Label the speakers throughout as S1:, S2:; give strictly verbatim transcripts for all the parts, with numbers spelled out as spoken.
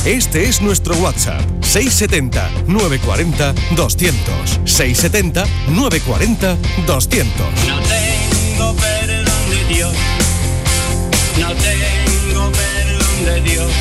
S1: Este es nuestro WhatsApp, seis setenta, novecientos cuarenta, doscientos. seis setenta, novecientos cuarenta, doscientos.
S2: No tengo perdón de Dios, no tengo perdón de Dios.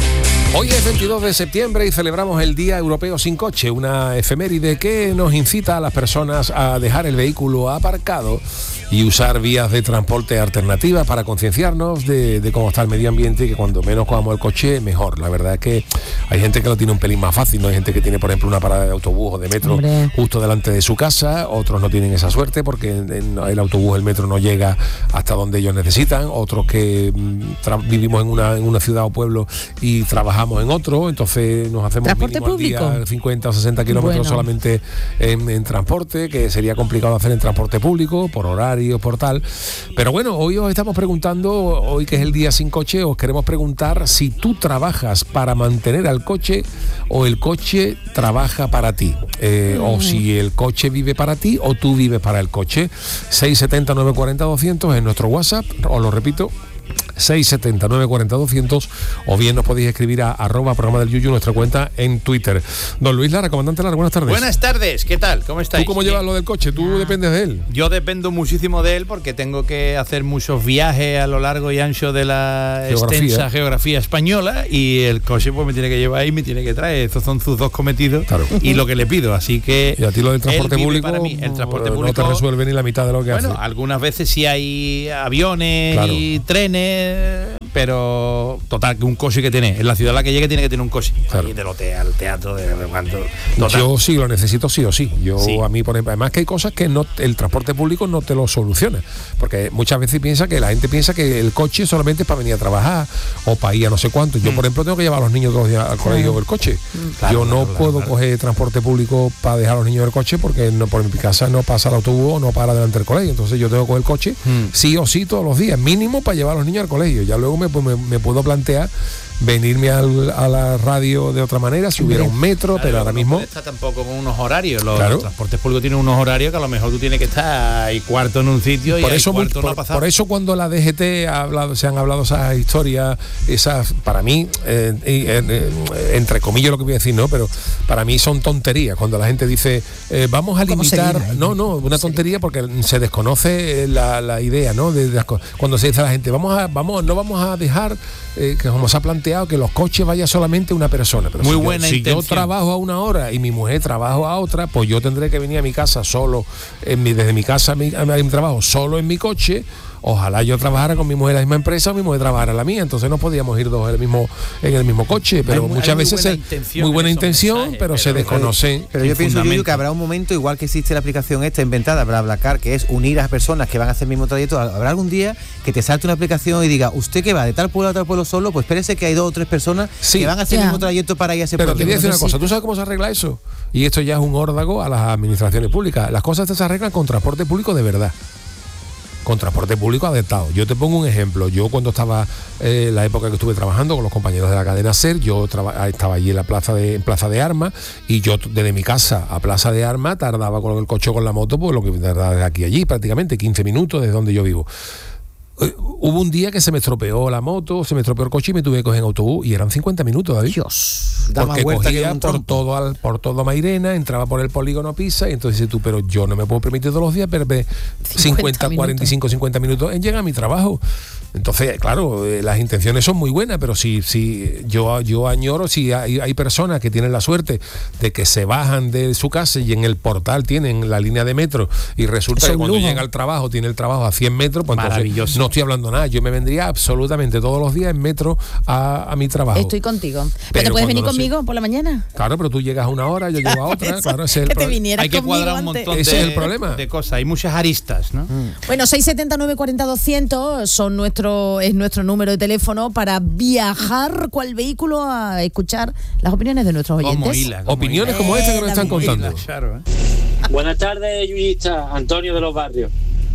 S3: Hoy es veintidós de septiembre y celebramos el Día Europeo sin Coche, una efeméride que nos incita a las personas a dejar el vehículo aparcado y usar vías de transporte alternativas para concienciarnos de, de cómo está el medio ambiente y que cuando menos cojamos el coche, mejor. La verdad es que hay gente que lo tiene un pelín más fácil, ¿no? Hay gente que tiene, por ejemplo, una parada de autobús o de metro Hombre. justo delante de su casa, otros no tienen esa suerte porque en el autobús, el metro no llega hasta donde ellos necesitan, otros que tra- vivimos en una, en una ciudad o pueblo y trabajamos en otro, entonces nos hacemos
S4: ¿Transporte
S3: mínimo al
S4: público?
S3: día cincuenta o sesenta kilómetros bueno. solamente en, en transporte, que sería complicado hacer en transporte público, por horario, por tal. Pero bueno, hoy os estamos preguntando, hoy que es el día sin coche, os queremos preguntar si tú trabajas para mantener al coche o el coche trabaja para ti. Eh, mm. O si el coche vive para ti o tú vives para el coche. seis setenta, novecientos cuarenta, doscientos es nuestro WhatsApp, os lo repito, seis setenta, novecientos cuarenta, doscientos, o bien nos podéis escribir a arroba programa del Yuyu, nuestra cuenta en Twitter. Don Luis Lara, comandante Lara, buenas tardes.
S5: Buenas tardes, ¿qué tal? ¿Cómo estáis?
S3: ¿Tú cómo llevas lo del coche? ¿Tú dependes de él?
S5: Yo dependo muchísimo de él porque tengo que hacer muchos viajes a lo largo y ancho de la geografía. extensa geografía española y el coche pues me tiene que llevar y me tiene que traer. Estos son sus dos cometidos claro. y lo que le pido, así que...
S3: Y a ti lo del transporte público,
S5: para mí, el transporte
S3: no
S5: público
S3: te resuelve ni la mitad de lo que
S5: bueno,
S3: hace.
S5: Bueno, algunas veces sí hay aviones claro. y trenes, pero total, que un coche que tiene, en la ciudad a la que llegue tiene que tener un coche. Claro. Del hotel al teatro, de cuánto.
S3: Yo sí lo necesito sí o sí. Yo
S5: sí.
S3: a mí, por ejemplo, además que hay cosas que no el transporte público no te lo soluciona. Porque muchas veces piensa que la gente piensa que el coche solamente es para venir a trabajar o para ir a no sé cuánto. Yo, mm. por ejemplo, tengo que llevar a los niños todos los días al colegio claro. el coche. Claro, Yo no claro, puedo claro. coger transporte público para dejar a los niños del coche porque no, por mi casa no pasa el autobús o no para delante del colegio. Entonces yo tengo que coger el coche mm. sí o sí todos los días, mínimo para llevar a los niños al colegio. Ya luego me, me, me puedo plantear venirme al, a la radio de otra manera si hubiera un metro, claro, pero ahora mismo
S5: no está tampoco con unos horarios. Los,
S3: claro.
S5: los transportes públicos tienen unos horarios que a lo mejor tú tienes que estar y cuarto en un sitio y
S3: por
S5: hay
S3: eso
S5: cuarto
S3: por,
S5: no ha pasado.
S3: Por eso cuando la D G T ha hablado, se han hablado esas historias, esas para mí eh, eh, eh, entre comillas lo que voy a decir, no, pero para mí son tonterías cuando la gente dice eh, vamos a limitar, seguir, no, no, una tontería porque se desconoce la, la idea, ¿no? De, de las cosas. Cuando se dice a la gente vamos a vamos no vamos a dejar eh, que como se ha planteado que los coches vaya solamente una persona, pero
S5: muy
S3: si
S5: buena
S3: yo, si
S5: intención.
S3: yo trabajo a una hora y mi mujer trabaja a otra, pues yo tendré que venir a mi casa solo, en mi, desde mi casa a mi, a mi trabajo solo en mi coche. Ojalá yo trabajara con mi mujer en la misma empresa o mi mujer trabajara en la mía, entonces no podíamos ir dos en el mismo, en el mismo coche, pero
S5: hay,
S3: muchas
S5: hay
S3: veces
S5: muy buena
S3: es
S5: intención,
S3: muy buena intención
S5: mensajes,
S3: pero, pero se desconocen.
S6: Pero, pero yo pienso Yuyu, que habrá un momento, igual que existe la aplicación esta inventada, BlaBlaCar, que es unir a las personas que van a hacer el mismo trayecto. Habrá algún día que te salte una aplicación y diga, usted que va de tal pueblo a tal pueblo solo, pues espérese que hay dos o tres personas sí, que van a hacer yeah. el mismo trayecto para ir a ese
S3: pero
S6: pueblo.
S3: Pero te voy a decir una cosa, ¿tú sabes cómo se arregla eso? Y esto ya es un órdago a las administraciones públicas. Las cosas se arreglan con transporte público de verdad. Con transporte público adaptado. Yo te pongo un ejemplo. Yo cuando estaba en eh, la época que estuve trabajando con los compañeros de la cadena SER, yo traba, estaba allí en la plaza de en Plaza de Armas y yo desde mi casa a Plaza de Armas tardaba con el coche o con la moto, pues lo que tardaba desde aquí a allí, prácticamente quince minutos desde donde yo vivo. Uh, hubo un día que se me estropeó la moto, se me estropeó el coche y me tuve que coger en autobús y eran cincuenta minutos, David.
S6: Dios, da
S3: porque
S6: más
S3: cogía
S6: que
S3: por todo, al, por todo Mairena, entraba por el polígono Pisa y entonces dices tú, pero yo no me puedo permitir todos los días perder cincuenta, cuarenta y cinco, cincuenta minutos en llegar a mi trabajo. Entonces, claro, eh, las intenciones son muy buenas, pero si, si yo, yo añoro, si hay, hay personas que tienen la suerte de que se bajan de su casa y en el portal tienen la línea de metro y resulta que cuando llega al trabajo tiene el trabajo a cien metros, pues entonces no estoy hablando nada. Yo me vendría absolutamente todos los días en metro a, a mi trabajo.
S4: Estoy contigo. ¿Pero, pero te puedes venir conmigo sé. por la mañana?
S3: Claro, pero tú llegas a una hora, yo llego a otra. Claro, ese es el
S4: que te
S5: hay que cuadrar un montón de,
S3: ese es el problema.
S5: de cosas. Hay muchas aristas, ¿no?
S4: Mm. Bueno, seis setenta, novecientos cuarenta, doscientos son nuestro es nuestro número de teléfono para viajar cual vehículo a escuchar las opiniones de nuestros oyentes.
S5: Como hila, como
S3: opiniones
S5: hila.
S3: como esta que nos están contando.
S5: Hila, claro, ¿eh?
S7: Buenas tardes, Yuyista, Antonio de los Barrios.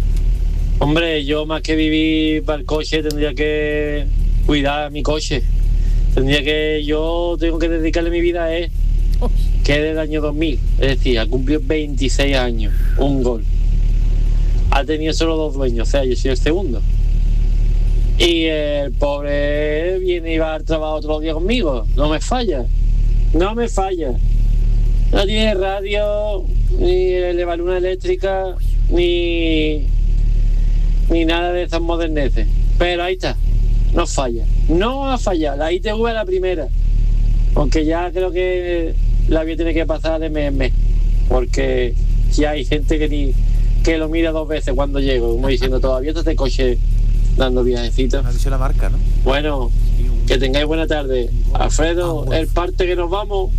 S7: Hombre, yo más que vivir para el coche tendría que cuidar mi coche. Tendría que, yo tengo que dedicarle mi vida a él, que es del año dos mil, es decir, ha cumplido veintiséis años, un gol. Ha tenido solo dos dueños, o sea, yo soy el segundo. Y el pobre viene y va al trabajo otro día conmigo. No me falla. No me falla. No tiene radio, ni elevaluna eléctrica, ni, ni nada de esas moderneces. Pero ahí está. No falla. No va a fallar. La I T V es la primera. Aunque ya creo que la voy a tener que pasar de mes en mes. Porque ya hay gente que ni que lo mira dos veces cuando llego. Como diciendo, todavía está este coche dando viajecitos.
S6: Ha dicho la marca, ¿no?
S7: Bueno, que tengáis buena tarde. Alfredo, ah, bueno. El parte que nos vamos.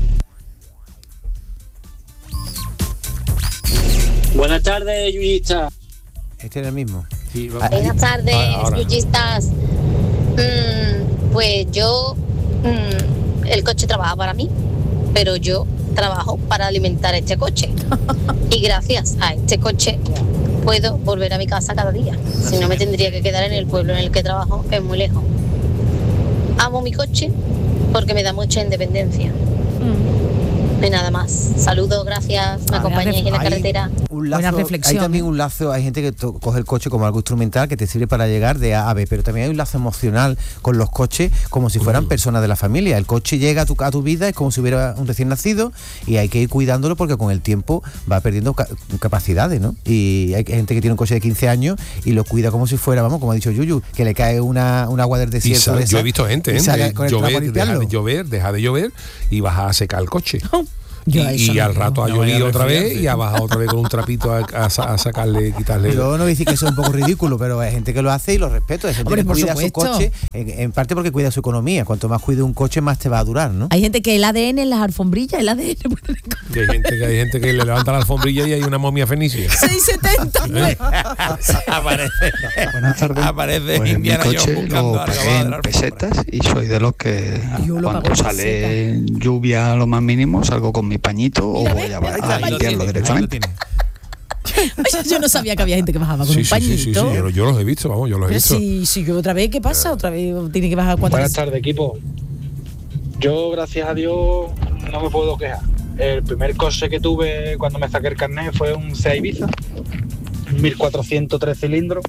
S7: Buenas tardes, yuyistas.
S6: Este era el mismo.
S8: Sí, buenas tardes, yuyistas. Mm, pues yo, mm, el coche trabaja para mí, pero yo trabajo para alimentar este coche. Y gracias a este coche puedo volver a mi casa cada día. Si no, me tendría que quedar en el pueblo en el que trabajo, que es muy lejos. Amo mi coche porque me da mucha independencia. Mm. No hay nada más. Saludos, gracias. Me acompañáis en la carretera.
S6: Un lazo, Buena reflexión. Hay también un lazo, hay gente que to- coge el coche como algo instrumental que te sirve para llegar de A a B, pero también hay un lazo emocional con los coches como si fueran uh. personas de la familia. El coche llega a tu, a tu vida, es como si hubiera un recién nacido y hay que ir cuidándolo porque con el tiempo va perdiendo ca- capacidades, ¿no? Y hay gente que tiene un coche de quince años y lo cuida como si fuera, vamos, como ha dicho Yuyu, que le cae una, un agua del desierto.
S3: Sale,
S6: de esa,
S3: yo he visto gente, gente llover, deja de llover, deja de llover y vas a secar el coche. Y, y al rato ha llovido otra vez y ha bajado otra vez con un trapito a, a, a sacarle, quitarle.
S6: Yo no voy a decir que eso es un poco ridículo, pero hay gente que lo hace y lo respeto. Hay gente Hombre, que cuida supuesto. su coche, en, en parte porque cuida su economía. Cuanto más cuide un coche, más te va a durar, ¿no?
S4: Hay gente que el A D N en las alfombrillas, el A D N.
S3: Y hay gente que hay gente que le levanta la alfombrilla y hay una momia fenicia.
S4: seis setenta ¿Eh?
S5: Aparece.
S9: Buenas tardes.
S5: Aparece
S9: pues
S5: Indiana
S9: mi coche
S5: Jones
S9: lo
S5: buscando
S9: pagué en pesetas y soy de los que cuando sale lluvia a lo más mínimo salgo con mi pañito o voy a, a limpiarlo directamente.
S4: Yo no sabía que había gente que bajaba con
S3: sí,
S4: un
S3: sí,
S4: pañito.
S3: Sí, sí, sí. Yo, yo los he visto, vamos, yo los he visto.
S4: Sí, sí, otra vez, ¿qué pasa? Otra vez tiene que bajar cuatro.
S10: Buenas tardes, equipo. Yo, gracias a Dios, no me puedo quejar. El primer coche que tuve cuando me saqué el carnet fue un Seat Ibiza, mil cuatrocientos tres cilindros.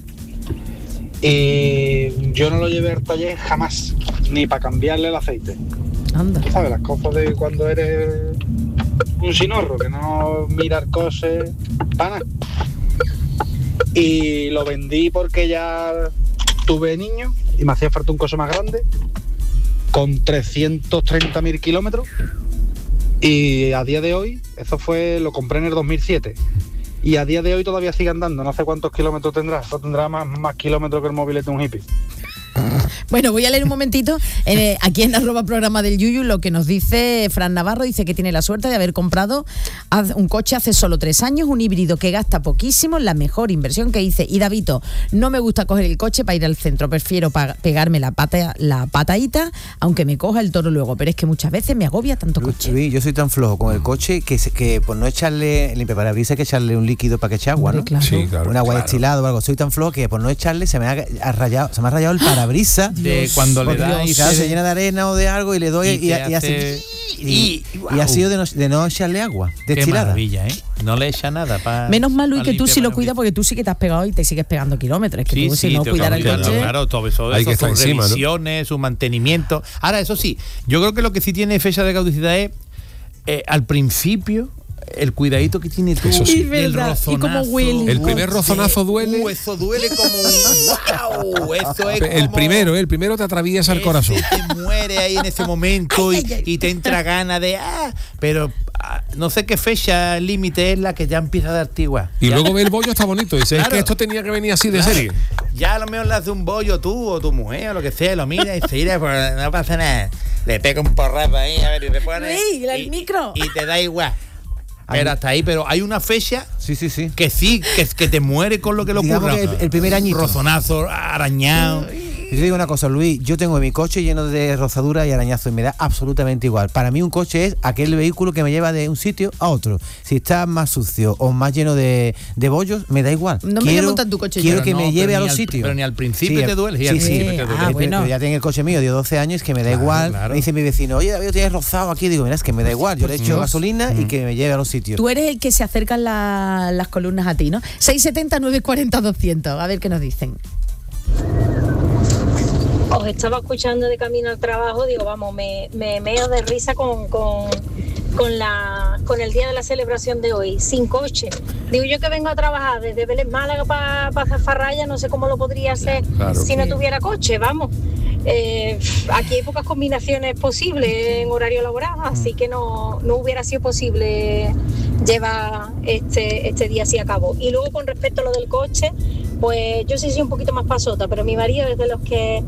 S10: Y yo no lo llevé al taller jamás, ni para cambiarle el aceite.
S4: Anda.
S10: ¿Tú sabes? Las cosas de cuando eres un sinorro, que no mirar cosas para nada. Y lo vendí porque ya tuve niño y me hacía falta un coche más grande, con trescientos treinta mil kilómetros. Y a día de hoy, eso fue, lo compré en el dos mil siete. Y a día de hoy todavía sigue andando, no sé cuántos kilómetros tendrá, eso tendrá más, más kilómetros que el mobilete de un hippie.
S4: Bueno, voy a leer un momentito eh, aquí en arroba programa del Yuyu lo que nos dice Fran Navarro. Dice que tiene la suerte de haber comprado un coche hace solo tres años, un híbrido que gasta poquísimo, la mejor inversión que hice. Y Davito, no me gusta coger el coche para ir al centro, prefiero pa- pegarme la pata, la patadita, aunque me coja el toro luego, pero es que muchas veces me agobia tanto coche.
S6: Sí, yo soy tan flojo con el coche que, que por no echarle el limpiaparabrisas hay que echarle un líquido para que eche agua, ¿no?
S4: Claro.
S3: Sí, claro,
S6: un agua
S3: claro.
S6: destilado o algo. Soy tan flojo que por no echarle se me ha, ha rayado, se me ha rayado el parabrisas.
S5: De cuando le da y
S6: claro,
S5: se,
S6: se llena de arena o de algo y le doy y, y, y hace, hace y, y, y ha sido de no, de no echarle agua destilada.
S5: Qué maravilla, ¿eh? No le echa nada para.
S4: Menos mal, Luis, que tú sí lo cuidas porque tú sí que te has pegado y te sigues pegando kilómetros. Es que
S5: sí,
S4: tú
S5: sí,
S4: si no cuidaras el coche.
S5: Claro, todo eso,
S3: hay
S5: eso
S3: que estar
S5: sus
S3: encima,
S5: revisiones, ¿no? Su mantenimiento. Ahora, eso sí, yo creo que lo que sí tiene fecha de caducidad es eh, al principio. El cuidadito que tiene tú,
S3: eso sí.
S5: el rozonazo.
S4: Y cómo huele.
S3: El primer rozonazo duele.
S5: Uh, eso duele como un wow. Eso es
S3: el
S5: como,
S3: primero, el primero te atraviesa el corazón.
S5: Te muere ahí en ese momento y, y te entra gana de ah, pero ah, no sé qué fecha límite es la que ya empieza a dar tigua.
S3: Y
S5: ya.
S3: luego ve el bollo está bonito. Dice,
S5: Claro.
S3: es que esto tenía que venir así de
S5: Claro.
S3: serie.
S5: Ya a lo mejor le hace un bollo tú o tu mujer o lo que sea, lo mira y se irá, pues no pasa nada. Le pega un porrazo ahí, a ver, y te pone.
S4: Ey, el
S5: y,
S4: micro.
S5: Y, y te da igual. Pero hasta ahí, pero hay una fecha
S6: sí, sí, sí.
S5: que sí, que, que te muere con lo que le ocurra.
S6: El, el primer añito.
S5: Rozonazo, arañado.
S6: Y te digo una cosa, Luis, yo tengo mi coche lleno de rozaduras y arañazos y me da absolutamente igual. Para mí un coche es aquel vehículo que me lleva de un sitio a otro. Si está más sucio o más lleno de, de bollos, me da igual.
S4: No me quiero, montar tu coche.
S6: Quiero
S4: yo.
S6: que
S5: no,
S6: me lleve a los
S5: al,
S6: sitios.
S5: Pero ni al principio
S6: sí,
S5: te duele. Sí,
S6: sí, sí.
S5: Te duele.
S4: Ah, bueno.
S6: Pero ya tengo el coche mío de doce años que me da
S5: claro,
S6: igual.
S5: Claro.
S6: Me dice mi vecino, oye, David, tienes rozado aquí. Digo, mira, es que me da igual. Yo le echo
S4: Dios.
S6: gasolina
S5: Mm.
S6: y que me lleve a los sitios.
S4: Tú eres el que se acercan la, las columnas a ti, ¿no? seis setenta, nueve cuarenta, doscientos. A ver qué nos dicen.
S11: os estaba escuchando de camino al trabajo, digo, vamos, me, me meo de risa con, con, con, la, con el día de la celebración de hoy, sin coche. Digo, yo que vengo a trabajar desde Vélez Málaga para pa Zafarraya, no sé cómo lo podría hacer claro, si sí. no tuviera coche, vamos. Eh, aquí hay pocas combinaciones posibles en horario laboral, así que no, no hubiera sido posible llevar este, este día así a cabo. Y luego con respecto a lo del coche, pues yo sí soy un poquito más pasota, pero mi marido es de los que,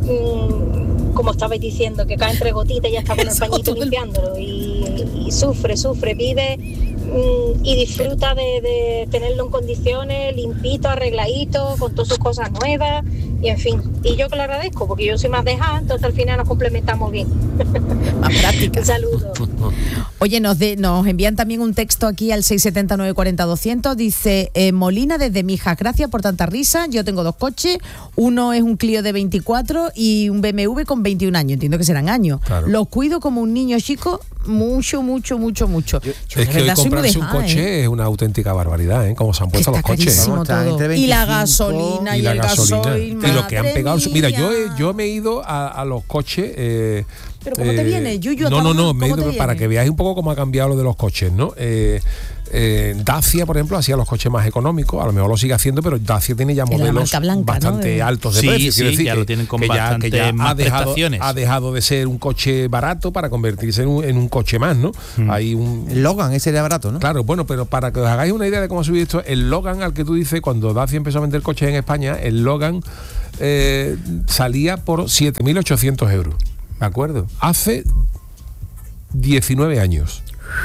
S11: mmm, como estabais diciendo, que cae entre gotitas y ya está con el pañito limpiándolo y, y sufre, sufre, vive mmm, y disfruta de, de tenerlo en condiciones, limpito, arregladito, con todas sus cosas nuevas y en fin. Y yo que lo agradezco, porque yo soy más dejada, entonces al final nos complementamos bien.
S4: Más práctica.
S11: Un saludo.
S4: Oye, nos, de, nos envían también un texto aquí al seis siete nueve cuatro cero doscientos. Dice, eh, Molina desde Mijas, gracias por tanta risa. Yo tengo dos coches, uno es un Clio de veinticuatro y un B M W con veintiún años, entiendo que serán años. Claro. Los cuido como un niño chico, mucho, mucho, mucho, mucho. Yo,
S3: yo es que hoy comprarse un coche ¿eh? es una auténtica barbaridad, ¿eh? Como se han puesto
S4: Está
S3: los coches.
S4: ¿no? Todo. Y la gasolina y, y la el gasolina. gasoil,
S3: y lo que han pegado. Mía. Mira, yo, he, yo me he ido a, a los coches. Eh,
S4: ¿Pero cómo eh, te viene, Yuyu?
S3: No, no, no, me he ido para que veáis un poco cómo ha cambiado lo de los coches, ¿no? Eh, eh, Dacia, por ejemplo, hacía los coches más económicos, a lo mejor lo sigue haciendo, pero Dacia tiene ya modelos blanca, bastante ¿no? altos de
S5: sí,
S3: precio.
S5: Sí,
S3: decir
S5: ya
S3: que,
S5: lo tienen con
S3: que
S5: bastante
S3: ya, que ya
S5: más
S3: ha dejado,
S5: prestaciones.
S3: Ha dejado de ser un coche barato para convertirse en un, en un coche más, ¿no?
S6: Mm.
S3: Hay un
S6: el Logan, ese era barato, ¿no?
S3: Claro, bueno, pero para que os hagáis una idea de cómo ha subido esto, el Logan al que tú dices, cuando Dacia empezó a vender coches en España, el Logan eh, salía por siete mil ochocientos euros. ¿De acuerdo? Hace diecinueve años.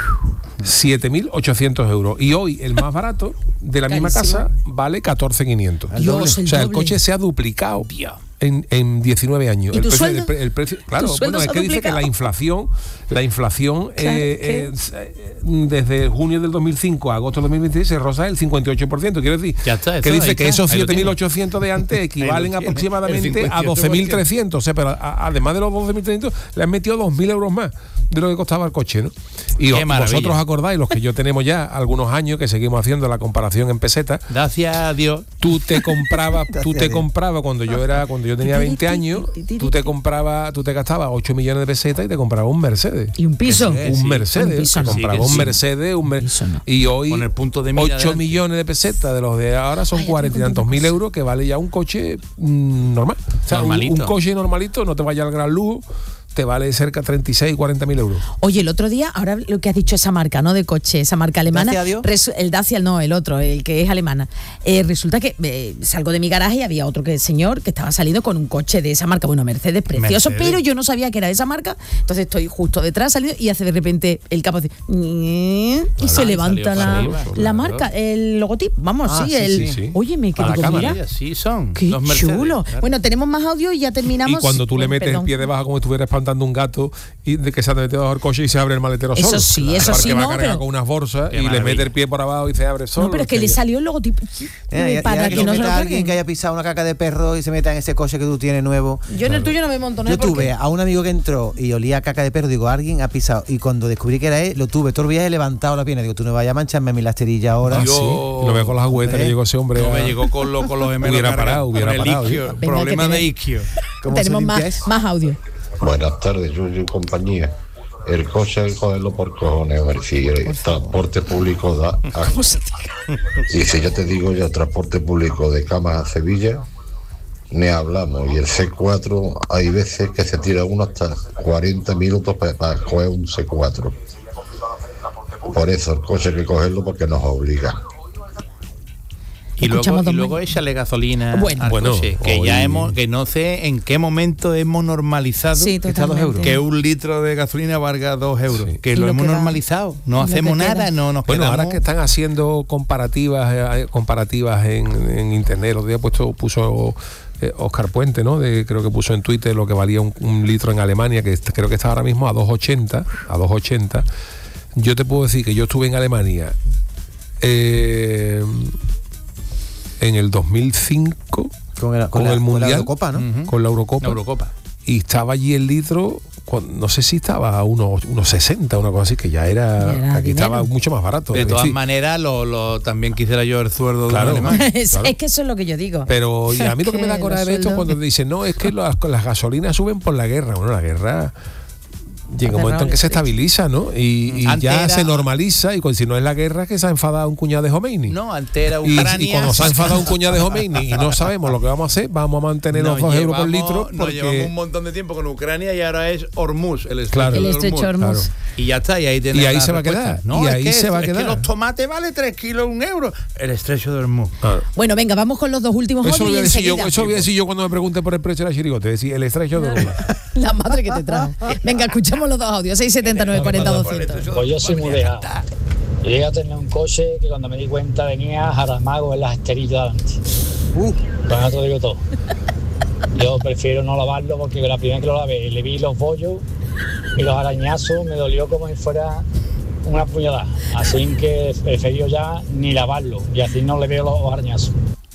S3: siete mil ochocientos euros. Y hoy el más barato de la misma casa vale catorce mil quinientos.
S4: Dios,
S3: o sea, el coche se ha duplicado en, en diecinueve años.
S4: ¿Y
S3: el
S4: tu
S3: precio,
S4: sueldo?
S3: El, el precio, claro, bueno, es que dice que la inflación, la inflación claro, eh, eh, desde junio del dos mil cinco a agosto del dos mil veintiséis se roza el cincuenta y ocho por ciento. Quiero decir,
S5: ya está,
S3: que dice
S5: está,
S3: que esos siete mil ochocientos de antes equivalen aproximadamente a doce mil trescientos. O sea, pero a, además de los doce mil trescientos, le han metido dos mil euros más de lo que costaba el coche, ¿no? Y os, vosotros acordáis, los que yo tenemos ya algunos años que seguimos haciendo la comparación en pesetas.
S5: Gracias a Dios.
S3: Tú te comprabas, tú te comprabas cuando yo era, cuando yo tenía veinte años, tú te comprabas, tú te gastabas ocho millones de pesetas y te comprabas un Mercedes.
S4: ¿Y un piso?
S3: Un Mercedes.
S4: Un piso,
S3: te comprabas sí, un Mercedes, un Mer no. Y hoy
S5: con el punto de
S3: ocho millones de pesetas de los de ahora son cuarenta y tantos mil euros que vale ya un coche mmm, normal. O sea, un, un coche normalito, no te vaya al gran lujo, te vale cerca de treinta y seis, cuarenta mil euros.
S4: Oye, el otro día, ahora lo que has dicho, esa marca, ¿no? De coche, esa marca alemana.
S6: ¿Dacia
S4: el Dacia, no, el otro, el que es alemana. Eh, resulta que eh, salgo de mi garaje y había otro que señor que estaba saliendo con un coche de esa marca, bueno, Mercedes, precioso, Mercedes. Pero yo no sabía que era de esa marca, entonces estoy justo detrás, salido, y hace de repente el capo así, y ah, se levanta la, arriba, la claro. marca, el logotipo, vamos, ah, sí, sí, el... Sí, sí. Oye, me quedo con mira.
S5: Sí, son.
S4: Qué los chulo. Claro. Bueno, tenemos más audio y ya terminamos.
S3: Y cuando tú le
S4: bueno,
S3: metes
S4: perdón.
S3: el pie debajo como si estuvieras espantando un gato y de que se ha metido bajo el coche y se abre el maletero
S4: eso
S3: solo.
S4: Sí, eso sí,
S3: que va
S4: no,
S3: a cargar
S4: pero...
S3: con unas bolsas y maravilla. Le mete el pie por abajo y se abre solo.
S4: No, pero es que, que le salió el logotipo.
S6: Eh, ya, para ya que, que no se lo alguien que haya pisado una caca de perro y se meta en ese coche que tú tienes nuevo.
S4: Yo en el tuyo no me monto, ¿no?
S6: Yo tuve a un amigo que entró y olía caca de perro, digo, alguien ha pisado. Y cuando descubrí que era él, lo tuve todo el viaje levantado la pierna. Digo, tú no vayas a mancharme a mi lasterilla ahora.
S3: Yo sí. Lo veo con las agüetas que llegó ese hombre.
S5: No me llegó con, lo, con los gemelos.
S3: Hubiera parado, hubiera parado.
S5: Problema de isquio.
S4: Tenemos más, más audio.
S12: Buenas tardes, Yuyu y compañía. El coche hay que cogerlo por cojones, hombre. Si el transporte público da. Y si yo te digo ya transporte público de Camas a Sevilla, ni hablamos. Y el C cuatro, hay veces que se tira uno hasta cuarenta minutos para, para coger un C cuatro. Por eso el coche hay que cogerlo porque nos obliga.
S5: Y luego, y luego échale gasolina
S4: bueno,
S5: al
S3: bueno,
S5: coche, que hoy... ya hemos, que no sé en qué momento hemos normalizado
S4: sí,
S5: que, dos euros. que un litro de gasolina valga dos euros, sí. que lo, lo hemos que normalizado, no hacemos nada, no nos
S3: bueno,
S5: quedamos...
S3: ahora que están haciendo comparativas, eh, comparativas en, en internet, los días puesto puso eh, Oscar Puente, ¿no? De, creo que puso en Twitter lo que valía un, un litro en Alemania, que creo que está ahora mismo a dos ochenta, a dos ochenta. Yo te puedo decir que yo estuve en Alemania. Eh, en el dos mil cinco
S6: con, el,
S3: con,
S6: con la,
S3: el mundial,
S6: con la Eurocopa, ¿no?
S3: Uh-huh. Con la Eurocopa.
S5: La Eurocopa.
S3: y estaba allí el litro, no sé si estaba a unos, unos sesenta, una cosa así, que ya era, era aquí dinero. Estaba mucho más barato.
S5: De todas
S3: sí.
S5: maneras, lo, lo, también quisiera yo el sueldo
S3: claro,
S5: de un alemán.
S4: es,
S3: claro.
S4: es que eso es lo que yo digo.
S3: Pero y a mí lo que me da coraje de esto es cuando dicen, no, es que las, las gasolinas suben por la guerra. Bueno, la guerra llega un momento en que se estabiliza, ¿no? Y, y ya era, se normaliza, y si no es la guerra, que se ha enfadado un cuñado de Khomeini.
S5: No, antes era Ucrania.
S3: Y, y cuando se ha enfadado un cuñado de Khomeini y no sabemos lo que vamos a hacer, vamos a mantener
S5: nos
S3: los dos
S5: llevamos,
S3: euros por litro.
S5: Porque
S3: nos
S5: llevamos un montón de tiempo con Ucrania y ahora es Hormuz, el estrecho
S3: claro,
S5: de
S4: el estrecho
S5: Hormuz.
S4: Hormuz.
S3: Claro.
S5: Y ya está, y ahí tenemos
S3: Y ahí
S5: la
S3: se
S5: respuesta.
S3: va a quedar.
S5: No,
S3: y
S5: es
S3: ahí
S5: que,
S3: se va a
S5: es
S3: quedar.
S5: que los tomates vale tres kilos, un euro. El estrecho de Hormuz.
S3: Claro.
S4: Bueno, venga, vamos con los dos últimos
S3: Eso
S4: audios
S3: voy a
S4: y
S3: decir yo,
S4: enseguida.
S3: eso voy a decir yo cuando me pregunte por el precio de la chirigota, decir el estrecho de Hormuz.
S4: La madre que te trae. Venga, escuchamos los dos audios. seis setenta, nueve cuarenta, doscientos.
S13: Pues yo soy muy dejado. Yo llegué a tener un coche que cuando me di cuenta venía Jaramago en las esterillas delante. Uh. Con eso digo todo. Yo prefiero no lavarlo porque la primera que lo lavé le vi los bollos y los arañazos, me dolió como si fuera una puñalada. Así que prefiero ya ni lavarlo y así no le veo los arañazos.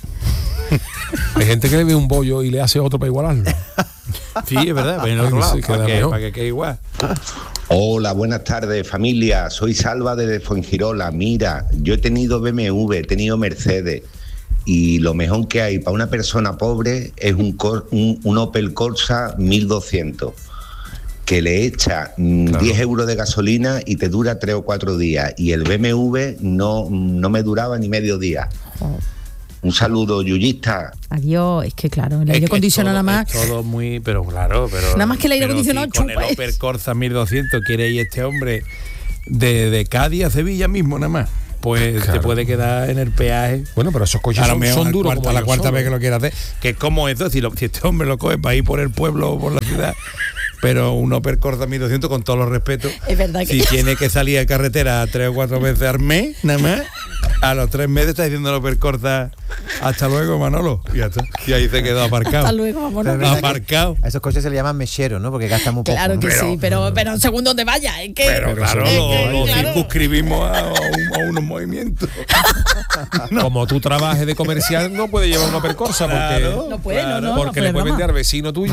S3: Hay gente que le ve un bollo y le hace otro para igualarlo.
S5: Sí, es verdad, para, otro lado, para, que, para que quede igual.
S12: Hola, buenas tardes familia, soy Salva desde Fuengirola. Mira, yo he tenido B M W, he tenido Mercedes y lo mejor que hay para una persona pobre es un, Cor, un, un Opel Corsa mil doscientos que le echa claro. diez euros de gasolina y te dura tres o cuatro días, y el B M W no, no me duraba ni medio día. Oh. Un saludo, yuyista.
S4: Adiós, es que claro, el aire acondicionado nada más.
S5: Es todo muy, pero claro, pero.
S4: Nada más que el aire acondicionado
S5: si chupa. Con el Opel Corsa mil doscientos quiere ir este hombre de, de Cádiz a Sevilla mismo, nada más. Pues claro. Te puede quedar en el peaje.
S3: Bueno, pero esos coches son, son duros.
S5: Cuarta,
S3: como
S5: la cuarta
S3: solo.
S5: vez que lo quiere hacer. Que es como eso, si, lo, si este hombre lo coge para ir por el pueblo o por la ciudad. Pero un Opel Corsa mil doscientos, con todos los respetos,
S4: es verdad que...
S5: si tiene que salir a carretera tres o cuatro veces al mes, nada más, a los tres meses está diciendo el Opel Corsa, hasta luego, Manolo. Y, ya está. Y ahí se quedó aparcado.
S4: Hasta luego, Manolo.
S5: Aparcado.
S6: A esos coches se le llaman mecheros, ¿no? Porque gastan muy poco.
S4: Claro que
S6: pero,
S4: sí, pero, pero según donde vaya, es que...
S5: Pero claro,
S4: es
S5: lo,
S4: que,
S5: lo
S4: claro.
S5: circunscribimos a, a, un, a unos movimientos.
S3: No. Como tú trabajes de comercial, no puedes llevar un Opel Corsa porque,
S5: claro,
S4: no puede,
S5: claro,
S4: no, no,
S3: porque
S4: no
S3: le puedes vender al vecino tuyo.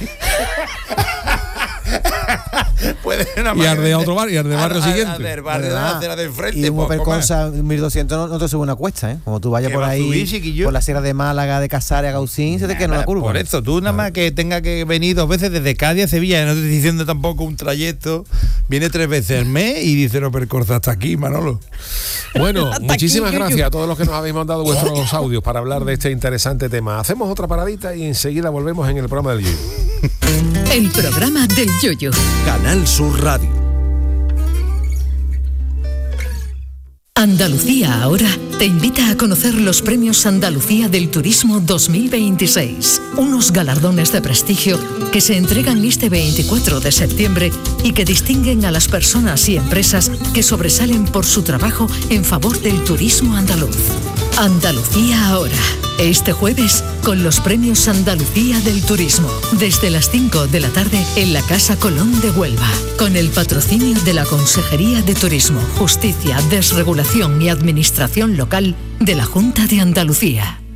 S5: Puede
S3: y arde a otro barrio, y arde barrio siguiente.
S5: Del barrio de la acera de enfrente.
S6: Y un Opel Corsa mil doscientos no, no te sube una cuesta, ¿eh? Como tú vayas por ahí, subir, por la sierra de Málaga, de Casares a Gaucín, se te queda en una curva.
S5: Por eso, tú nada más que tenga que venir dos veces desde Cádiz a Sevilla, no te estoy diciendo tampoco un trayecto, viene tres veces al mes y dice Opel Corsa hasta aquí, Manolo.
S3: Bueno, muchísimas aquí, gracias a todos los que nos habéis mandado vuestros audios para hablar de este interesante tema. Hacemos otra paradita y enseguida volvemos en el programa del Yuyu.
S14: El programa del Yuyu.
S1: Canal Sur Radio.
S14: Andalucía Ahora te invita a conocer los premios Andalucía del Turismo dos mil veintiséis, unos galardones de prestigio que se entregan este veinticuatro de septiembre y que distinguen a las personas y empresas que sobresalen por su trabajo en favor del turismo andaluz. Andalucía Ahora, este jueves con los premios Andalucía del Turismo, desde las cinco de la tarde en la Casa Colón de Huelva, con el patrocinio de la Consejería de Turismo, Justicia, Desregulación y Administración Local de la Junta de Andalucía.